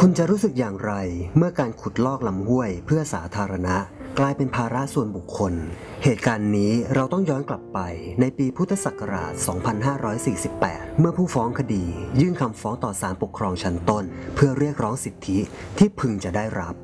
คุณจะรู้สึกอย่างไรเมื่อการขุดลอกลำห้วยเพื่อสาธารณะกลายเป็นภาระส่วนบุคคลเหตุการณ์นี้เราต้องย้อนกลับไปในปีพุทธศักราช 2548 เมื่อผู้ฟ้องคดียื่นคำฟ้องต่อศาลปกครองชั้นต้นเพื่อเรียกร้องสิทธิที่พึงจะได้รับ